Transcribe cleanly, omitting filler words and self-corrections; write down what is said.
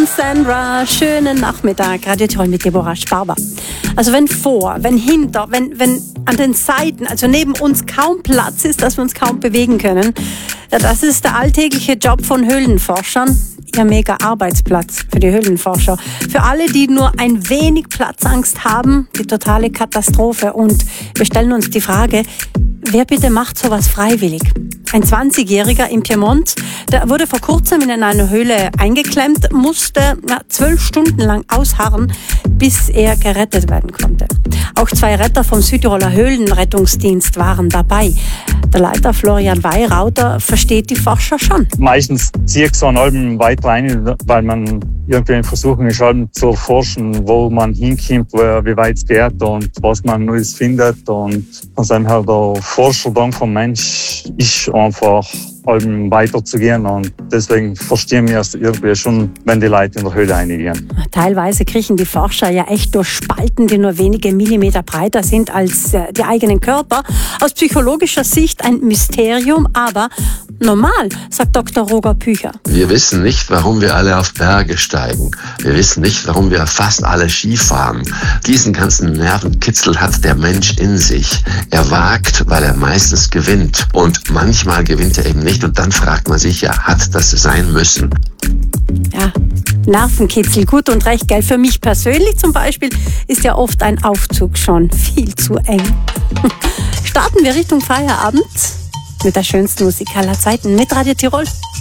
und Sandra. Schönen Nachmittag. Radio Tirol mit Deborah Sparber. Also wenn vor, wenn hinter, wenn an den Seiten, also neben uns kaum Platz ist, dass wir uns kaum bewegen können, ja, das ist der alltägliche Job von Höhlenforschern. Ihr mega Arbeitsplatz für die Höhlenforscher. Für alle, die nur ein wenig Platzangst haben, die totale Katastrophe. Und wir stellen uns die Frage, wer bitte macht sowas freiwillig? Ein 20-Jähriger im Piemont, der wurde vor kurzem in eine Höhle eingeklemmt, musste 12 Stunden lang ausharren, bis er gerettet werden konnte. Auch 2 Retter vom Südtiroler Höhlenrettungsdienst waren dabei. Der Leiter Florian Weyrauter versteht die Forscher schon. Meistens ziehe ich so einen Alben weiter rein, weil man irgendwie in Versuchung ist, zu erforschen, wo man hinkommt, wie weit es geht und was man Neues findet. Und also der Forscher vom Mensch ist einfach weiterzugehen und deswegen verstehen wir es irgendwie schon, wenn die Leute in der Höhle reingehen. Teilweise kriechen die Forscher ja echt durch Spalten, die nur wenige Millimeter breiter sind als die eigenen Körper. Aus psychologischer Sicht ein Mysterium, aber normal, sagt Dr. Roger Pücher. Wir wissen nicht, warum wir alle auf Berge steigen. Wir wissen nicht, warum wir fast alle Ski fahren. Diesen ganzen Nervenkitzel hat der Mensch in sich. Er wagt, weil er meistens gewinnt. Und manchmal gewinnt er eben nicht. Und dann fragt man sich, ja, hat das sein müssen? Ja, Nervenkitzel, gut und recht, gell? Für mich persönlich zum Beispiel ist ja oft ein Aufzug schon viel zu eng. Starten wir Richtung Feierabend mit der schönsten Musik aller Zeiten mit Radio Tirol.